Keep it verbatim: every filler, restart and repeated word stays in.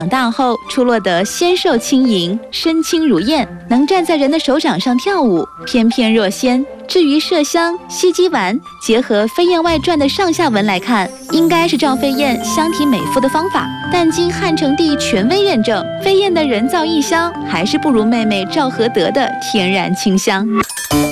长大后出落得纤瘦轻盈，身轻如燕，能站在人的手掌上跳舞，翩翩若仙。至于麝香、西鸡丸，结合《飞燕外传》的上下文来看，应该是赵飞燕香体美肤的方法。但经汉成帝权威认证，飞燕的人造异香还是不如妹妹赵合德的天然清香。